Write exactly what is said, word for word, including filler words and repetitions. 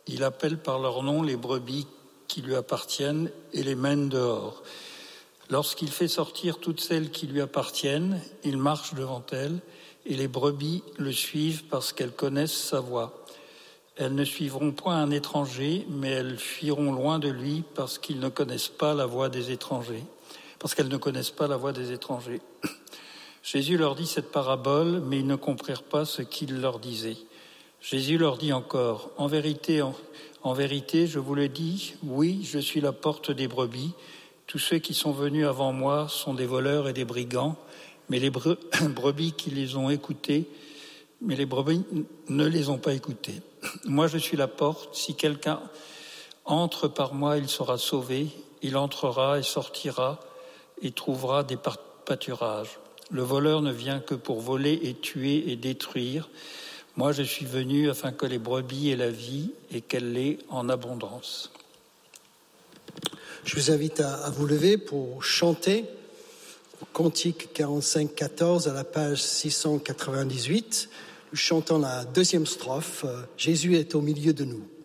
Il appelle par leur nom les brebis qui lui appartiennent et les mène dehors. Lorsqu'il fait sortir toutes celles qui lui appartiennent, il marche devant elles et les brebis le suivent parce qu'elles connaissent sa voix. Elles ne suivront point un étranger, mais elles fuiront loin de lui parce qu'ils ne connaissent pas la voix des étrangers. Parce qu'elles ne connaissent pas la voix des étrangers. Jésus leur dit cette parabole, mais ils ne comprirent pas ce qu'il leur disait. Jésus leur dit encore, en vérité, en, en vérité, je vous le dis, oui, je suis la porte des brebis. Tous ceux qui sont venus avant moi sont des voleurs et des brigands, mais les brebis qui les ont écoutés, mais les brebis ne les ont pas écoutés. Moi, je suis la porte. Si quelqu'un entre par moi, il sera sauvé. Il entrera et sortira et trouvera des pâturages. Le voleur ne vient que pour voler et tuer et détruire. Moi, je suis venu afin que les brebis aient la vie et qu'elle l'ait en abondance. Je vous invite à, à vous lever pour chanter au Cantique quarante-cinq quatorze à la page six cent quatre-vingt-dix-huit. Nous chantons la deuxième strophe. Jésus est au milieu de nous.